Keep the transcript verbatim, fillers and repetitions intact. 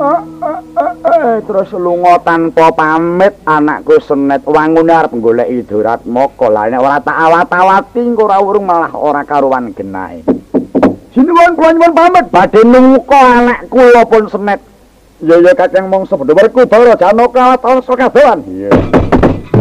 Terus lunga tanpa pamit anakku Senet wangun arep goleki Duratmaka. Lah nek ora tak awat-awati engko ora urung malah ora karuan genahe. Sinuwun kula nyuwun pamit badhe nuka anak kula pun Senet. Ya ya Kakang mongso Bedowerku Bara Janaka awat-awat sakabehan. Iya.